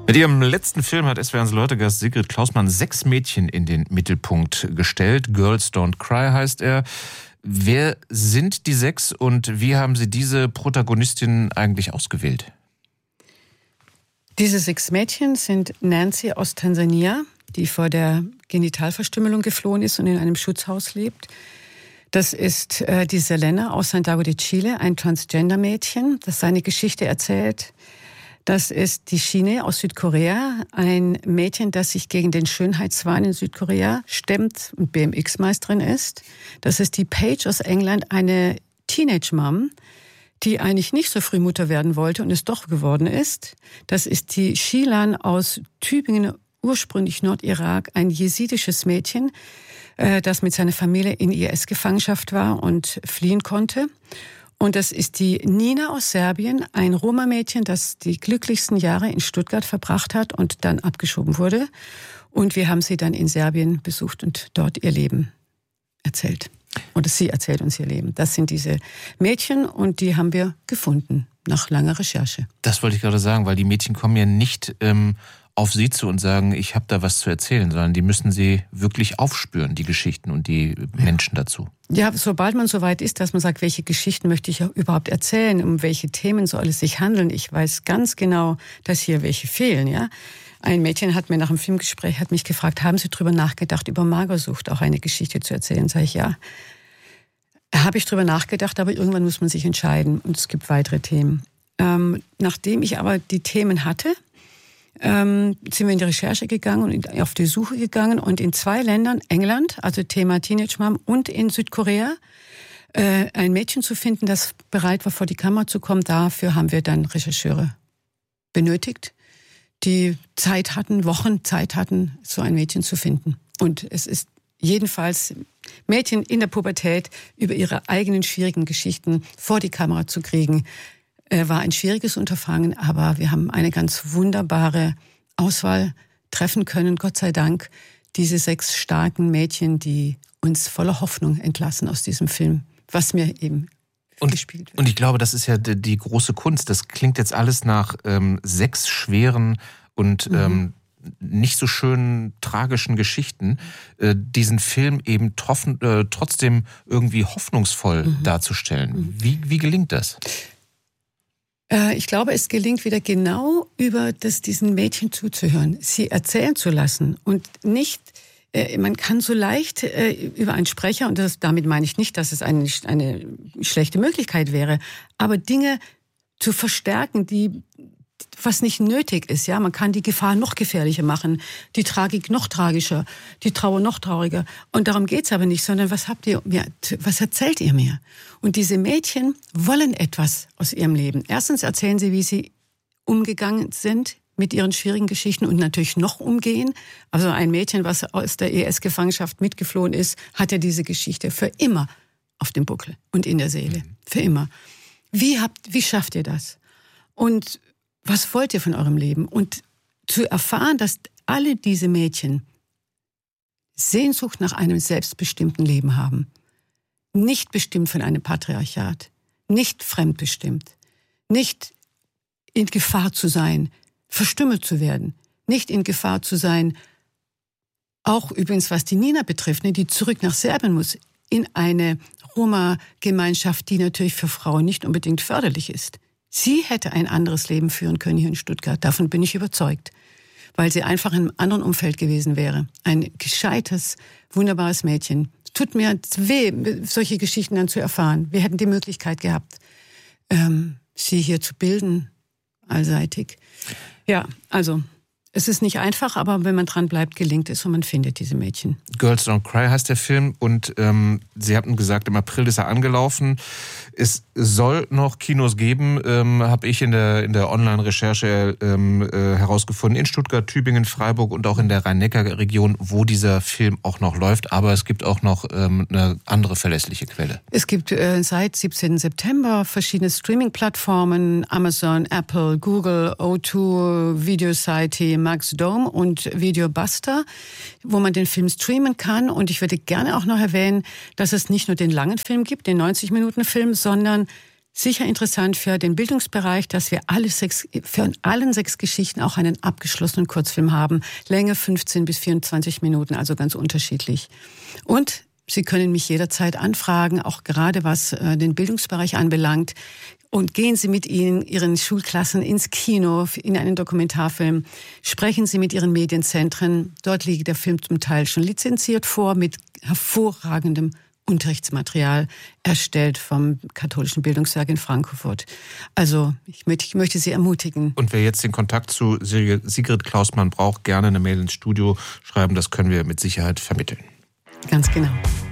Mit ihrem letzten Film hat SWR1 Leute-Gast Sigrid Klausmann 6 Mädchen in den Mittelpunkt gestellt. Girls Don't Cry heißt er. Wer sind die 6 und wie haben Sie diese Protagonistinnen eigentlich ausgewählt? Diese 6 Mädchen sind Nancy aus Tansania, die vor der Genitalverstümmelung geflohen ist und in einem Schutzhaus lebt. Das ist die Selena aus Santiago de Chile, ein Transgender-Mädchen, das seine Geschichte erzählt. Das ist die Shine aus Südkorea, ein Mädchen, das sich gegen den Schönheitswahn in Südkorea stemmt und BMX-Meisterin ist. Das ist die Paige aus England, eine Teenage-Mom, die eigentlich nicht so früh Mutter werden wollte und es doch geworden ist. Das ist die Shilan aus Tübingen, ursprünglich Nordirak, ein jesidisches Mädchen, das mit seiner Familie in IS-Gefangenschaft war und fliehen konnte. Und das ist die Nina aus Serbien, ein Roma-Mädchen, das die glücklichsten Jahre in Stuttgart verbracht hat und dann abgeschoben wurde. Und wir haben sie dann in Serbien besucht und dort ihr Leben erzählt. Oder sie erzählt uns ihr Leben. Das sind diese Mädchen und die haben wir gefunden nach langer Recherche. Das wollte ich gerade sagen, weil die Mädchen kommen ja nicht auf Sie zu und sagen, ich habe da was zu erzählen, sondern die müssen Sie wirklich aufspüren, die Geschichten und die Menschen dazu. Ja, sobald man so weit ist, dass man sagt, welche Geschichten möchte ich überhaupt erzählen, um welche Themen soll es sich handeln. Ich weiß ganz genau, dass hier welche fehlen, ja. Ein Mädchen hat mir nach dem Filmgespräch mich gefragt, haben Sie drüber nachgedacht, über Magersucht auch eine Geschichte zu erzählen? Sag ich, ja. Habe ich drüber nachgedacht, aber irgendwann muss man sich entscheiden und es gibt weitere Themen. Nachdem ich aber die Themen hatte, sind wir in die Recherche gegangen und auf die Suche gegangen und in 2 Ländern, England, also Thema Teenage Mom, und in Südkorea, ein Mädchen zu finden, das bereit war, vor die Kamera zu kommen. Dafür haben wir dann Rechercheure benötigt, die Zeit hatten, Wochen Zeit hatten, so ein Mädchen zu finden. Und es ist jedenfalls Mädchen in der Pubertät über ihre eigenen schwierigen Geschichten vor die Kamera zu kriegen, war ein schwieriges Unterfangen, aber wir haben eine ganz wunderbare Auswahl treffen können, Gott sei Dank. Diese 6 starken Mädchen, die uns voller Hoffnung entlassen aus diesem Film, was mir eben gespielt wird. Und ich glaube, das ist ja die große Kunst. Das klingt jetzt alles nach 6 schweren und nicht so schönen, tragischen Geschichten, diesen Film eben trotzdem irgendwie hoffnungsvoll darzustellen. Wie gelingt das? Ich glaube, es gelingt wieder genau über diesen Mädchen zuzuhören, sie erzählen zu lassen und nicht, man kann so leicht über einen Sprecher, und damit meine ich nicht, dass es eine schlechte Möglichkeit wäre, aber Dinge zu verstärken, was nicht nötig ist, ja. Man kann die Gefahr noch gefährlicher machen, die Tragik noch tragischer, die Trauer noch trauriger. Und darum geht's aber nicht, sondern was erzählt ihr mir? Und diese Mädchen wollen etwas aus ihrem Leben. Erstens erzählen sie, wie sie umgegangen sind mit ihren schwierigen Geschichten und natürlich noch umgehen. Also ein Mädchen, was aus der IS-Gefangenschaft mitgeflohen ist, hat ja diese Geschichte für immer auf dem Buckel und in der Seele. Für immer. Wie schafft ihr das? Und was wollt ihr von eurem Leben? Und zu erfahren, dass alle diese Mädchen Sehnsucht nach einem selbstbestimmten Leben haben. Nicht bestimmt von einem Patriarchat. Nicht fremdbestimmt. Nicht in Gefahr zu sein, verstümmelt zu werden. Nicht in Gefahr zu sein, auch übrigens was die Nina betrifft, die zurück nach Serbien muss, in eine Roma-Gemeinschaft, die natürlich für Frauen nicht unbedingt förderlich ist. Sie hätte ein anderes Leben führen können hier in Stuttgart. Davon bin ich überzeugt. Weil sie einfach in einem anderen Umfeld gewesen wäre. Ein gescheites, wunderbares Mädchen. Tut mir weh, solche Geschichten dann zu erfahren. Wir hätten die Möglichkeit gehabt, sie hier zu bilden, allseitig. Ja, also es ist nicht einfach, aber wenn man dran bleibt, gelingt es und man findet diese Mädchen. Girls Don't Cry heißt der Film und Sie hatten gesagt, im April ist er angelaufen. Es soll noch Kinos geben, habe ich in der Online-Recherche herausgefunden, in Stuttgart, Tübingen, Freiburg und auch in der Rhein-Neckar-Region, wo dieser Film auch noch läuft. Aber es gibt auch noch eine andere verlässliche Quelle. Es gibt seit 17. September verschiedene Streaming-Plattformen, Amazon, Apple, Google, O2, Video Society, Maxdome und Videobuster, wo man den Film streamen kann. Und ich würde gerne auch noch erwähnen, dass es nicht nur den langen Film gibt, den 90-Minuten-Film, sondern Sicher interessant für den Bildungsbereich, dass wir für allen 6 Geschichten auch einen abgeschlossenen Kurzfilm haben. Länge 15 bis 24 Minuten, also ganz unterschiedlich. Und Sie können mich jederzeit anfragen, auch gerade was den Bildungsbereich anbelangt. Und gehen Sie mit Ihren Schulklassen ins Kino, in einen Dokumentarfilm. Sprechen Sie mit Ihren Medienzentren. Dort liegt der Film zum Teil schon lizenziert vor, mit hervorragendem Unterrichtsmaterial, erstellt vom Katholischen Bildungswerk in Frankfurt. Also ich möchte Sie ermutigen. Und wer jetzt den Kontakt zu Sigrid Klausmann braucht, gerne eine Mail ins Studio schreiben. Das können wir mit Sicherheit vermitteln. Ganz genau.